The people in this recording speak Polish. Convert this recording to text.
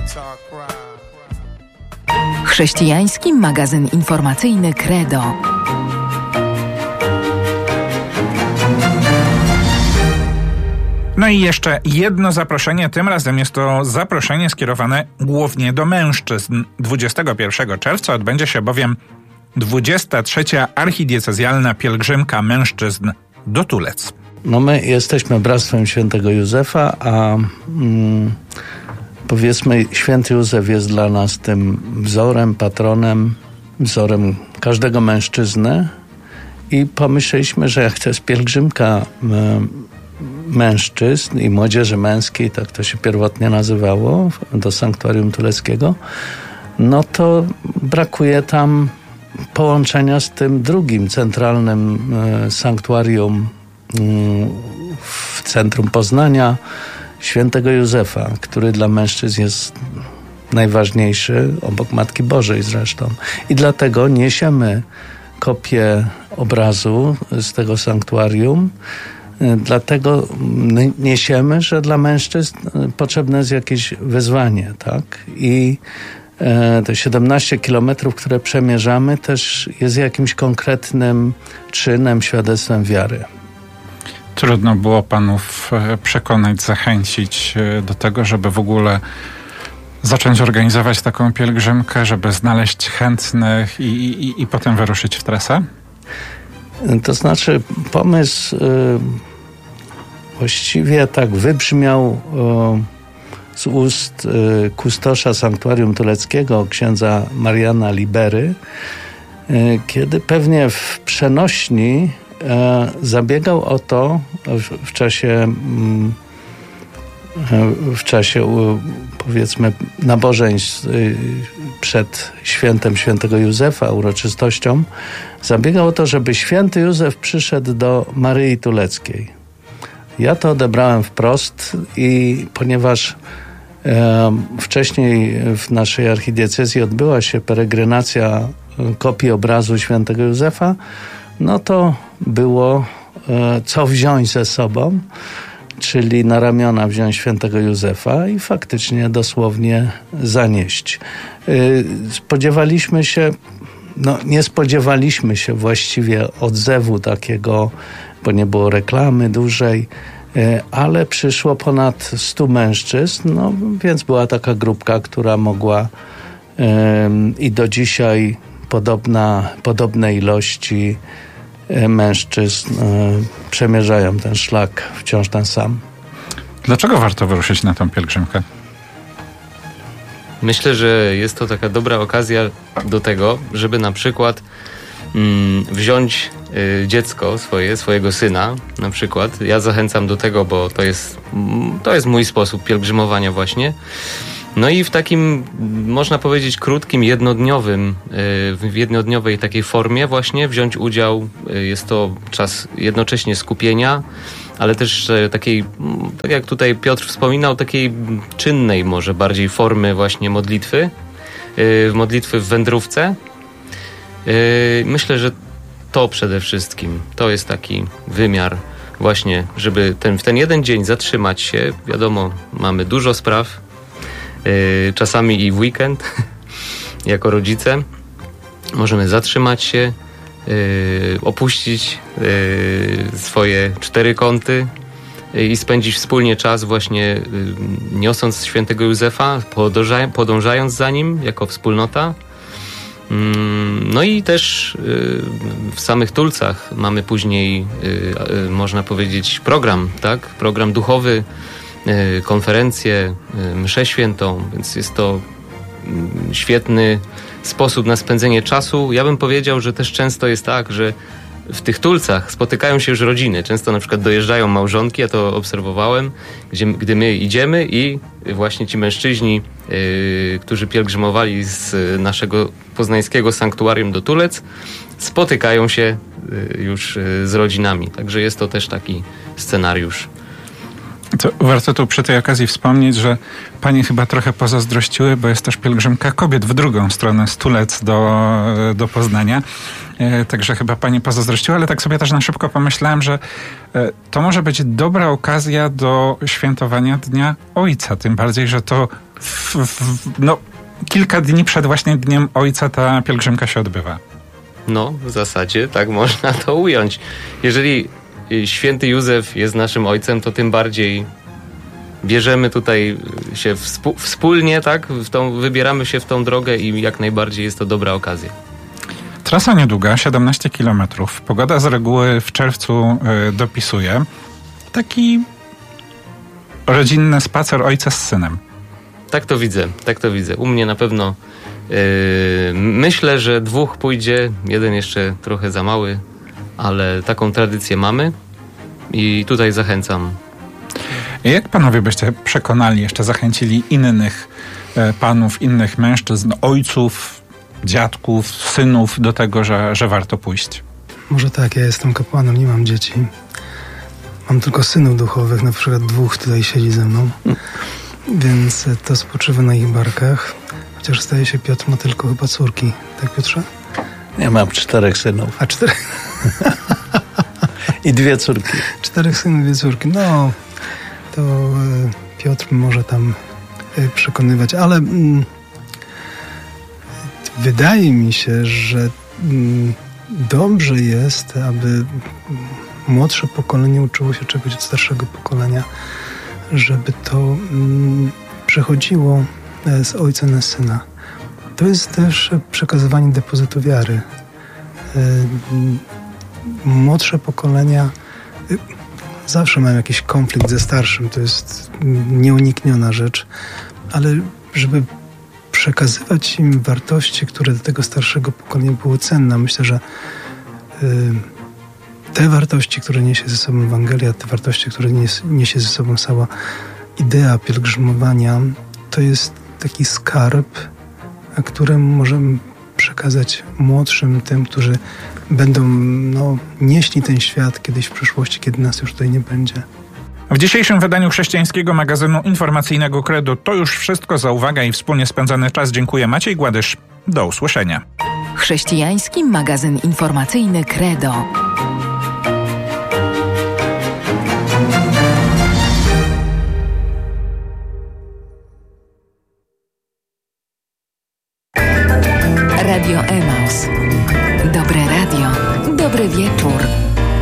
Chrześcijański magazyn informacyjny Credo. No i jeszcze jedno zaproszenie, tym razem jest to zaproszenie skierowane głównie do mężczyzn. 21 czerwca odbędzie się bowiem 23. archidiecezjalna pielgrzymka mężczyzn do Tulec. No my jesteśmy Bractwem Świętego Józefa, a powiedzmy Święty Józef jest dla nas tym wzorem, patronem, wzorem każdego mężczyzny i pomyśleliśmy, że jak to jest pielgrzymka mężczyzn i młodzieży męskiej, tak to się pierwotnie nazywało, do Sanktuarium Tuleckiego, no to brakuje tam połączenia z tym drugim centralnym sanktuarium w centrum Poznania, Świętego Józefa, który dla mężczyzn jest najważniejszy, obok Matki Bożej zresztą. I dlatego niesiemy kopię obrazu z tego sanktuarium. Dlatego niesiemy, że dla mężczyzn potrzebne jest jakieś wyzwanie, tak? I te 17 kilometrów, które przemierzamy, też jest jakimś konkretnym czynem, świadectwem wiary. Trudno było panów przekonać, zachęcić do tego, żeby w ogóle zacząć organizować taką pielgrzymkę, żeby znaleźć chętnych i potem wyruszyć w trasę? To znaczy pomysł właściwie tak wybrzmiał z ust kustosza Sanktuarium Tuleckiego, księdza Mariana Libery, kiedy pewnie w przenośni zabiegał o to w czasie powiedzmy nabożeństw przed świętem Świętego Józefa, uroczystością, zabiegał o to, żeby Święty Józef przyszedł do Maryi Tuleckiej. Ja to odebrałem wprost i ponieważ wcześniej w naszej archidiecezji odbyła się peregrinacja kopii obrazu Świętego Józefa, no to było co wziąć ze sobą, czyli na ramiona wziąć Świętego Józefa i faktycznie dosłownie zanieść. Nie spodziewaliśmy się właściwie odzewu takiego, bo nie było reklamy dużej, ale przyszło ponad 100 mężczyzn, no więc była taka grupka, która mogła i do dzisiaj podobne ilości mężczyzn przemierzają ten szlak wciąż ten sam. Dlaczego warto wyruszyć na tą pielgrzymkę? Myślę, że jest to taka dobra okazja do tego, żeby na przykład wziąć dziecko swojego syna na przykład. Ja zachęcam do tego, bo to jest mój sposób pielgrzymowania właśnie. No i w takim, można powiedzieć, krótkim, jednodniowej takiej formie właśnie wziąć udział. Jest to czas jednocześnie skupienia, ale też takiej, tak jak tutaj Piotr wspominał, takiej czynnej może bardziej formy właśnie modlitwy w wędrówce. Myślę, że to przede wszystkim, to jest taki wymiar właśnie, żeby w ten jeden dzień zatrzymać się. Wiadomo, mamy dużo spraw, czasami i w weekend, jako rodzice. Możemy zatrzymać się, opuścić swoje 4 kąty i spędzić wspólnie czas właśnie niosąc Świętego Józefa, podążając za nim jako wspólnota. No i też w samych Tulcach mamy później, można powiedzieć, program, tak? Program duchowy, konferencję, mszę świętą, więc jest to świetny sposób na spędzenie czasu. Ja bym powiedział, że też często jest tak, że w tych Tulcach spotykają się już rodziny. Często na przykład dojeżdżają małżonki, ja to obserwowałem, gdy my idziemy i właśnie ci mężczyźni, którzy pielgrzymowali z naszego poznańskiego sanktuarium do Tulec, spotykają się już z rodzinami. Także jest to też taki scenariusz. To warto tu przy tej okazji wspomnieć, że panie chyba trochę pozazdrościły, bo jest też pielgrzymka kobiet w drugą stronę, Stulec do Poznania. Także chyba pani pozazdrościły, ale tak sobie też na szybko pomyślałem, że to może być dobra okazja do świętowania Dnia Ojca. Tym bardziej, że to kilka dni przed właśnie Dniem Ojca ta pielgrzymka się odbywa. No, w zasadzie tak można to ująć. Jeżeli święty Józef jest naszym ojcem, to tym bardziej bierzemy tutaj się wspólnie, tak? Wybieramy się w tą drogę i jak najbardziej jest to dobra okazja. Trasa niedługa, 17 km. Pogoda z reguły w czerwcu dopisuje. Taki rodzinny spacer ojca z synem. Tak to widzę. U mnie na pewno myślę, że 2 pójdzie, 1 jeszcze trochę za mały, ale taką tradycję mamy i tutaj zachęcam. Jak panowie byście przekonali, jeszcze zachęcili innych panów, innych mężczyzn, ojców, dziadków, synów do tego, że warto pójść? Może tak, ja jestem kapłanem, nie mam dzieci. Mam tylko synów duchowych, na przykład 2 tutaj siedzi ze mną. Więc to spoczywa na ich barkach. Chociaż zdaje się, Piotr ma tylko chyba córki. Tak, Piotrze? Ja mam 4 synów. A 4? I 2 córki. 4 synów, 2 córki. No, to Piotr może tam przekonywać, ale wydaje mi się, że dobrze jest, aby młodsze pokolenie uczyło się czegoś od starszego pokolenia, żeby to przechodziło z ojca na syna. To jest też przekazywanie depozytu wiary. Młodsze pokolenia zawsze mają jakiś konflikt ze starszym, to jest nieunikniona rzecz, ale żeby przekazywać im wartości, które do tego starszego pokolenia były cenne, myślę, że te wartości, które niesie ze sobą Ewangelia, te wartości, które niesie ze sobą cała idea pielgrzymowania, to jest taki skarb, który możemy przekazać młodszym, tym, którzy będą nieśli ten świat kiedyś w przyszłości, kiedy nas już tutaj nie będzie. W dzisiejszym wydaniu chrześcijańskiego magazynu informacyjnego Credo to już wszystko. Za uwagę i wspólnie spędzany czas dziękuję. Maciej Gładysz. Do usłyszenia. Chrześcijański magazyn informacyjny Credo. Radio Emaus. Dobre radio. Dobry wieczór.